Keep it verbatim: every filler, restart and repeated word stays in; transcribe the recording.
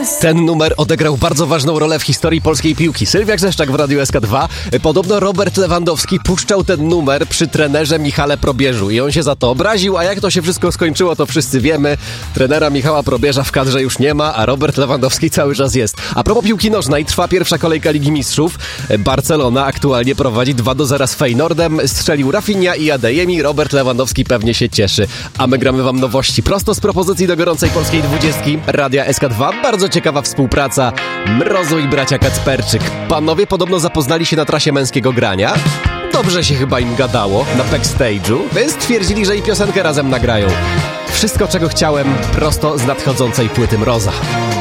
Ten numer odegrał bardzo ważną rolę w historii polskiej piłki. Sylwia Grzeszczak w Radiu S K dwa. Podobno Robert Lewandowski puszczał ten numer przy trenerze Michale Probierzu i on się za to obraził, a jak to się wszystko skończyło, to wszyscy wiemy. Trenera Michała Probierza w kadrze już nie ma, a Robert Lewandowski cały czas jest. A propos piłki nożnej, trwa pierwsza kolejka Ligi Mistrzów. Barcelona aktualnie prowadzi dwa do zera z Feyenoordem. Strzelił Rafinha i Adeyemi. Robert Lewandowski pewnie się cieszy. A my gramy wam nowości prosto z propozycji do gorącej polskiej dwudziestki Radia S K dwa. Bardzo ciekawa współpraca Mrozu i bracia Kacperczyk. Panowie podobno zapoznali się na trasie męskiego grania. Dobrze się chyba im gadało na backstage'u, więc stwierdzili, że i piosenkę razem nagrają. Wszystko, czego chciałem, prosto z nadchodzącej płyty Mroza.